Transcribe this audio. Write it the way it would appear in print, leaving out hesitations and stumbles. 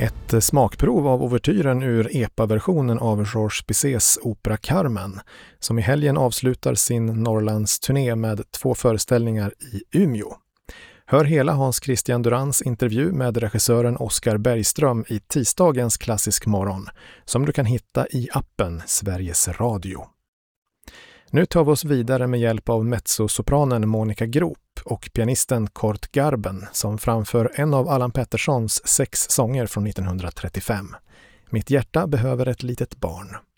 Ett smakprov av ouvertyren ur EPA-versionen av Georges Bizets opera Carmen, som i helgen avslutar sin Norrlands turné med 2 föreställningar i Umeå. Hör hela Hans Christian Durans intervju med regissören Oskar Bergström i tisdagens Klassisk morgon, som du kan hitta i appen Sveriges Radio. Nu tar vi oss vidare med hjälp av mezzosopranen Monica Groop och pianisten Kurt Garben som framför en av Allan Petterssons 6 sånger från 1935. Mitt hjärta behöver ett litet barn.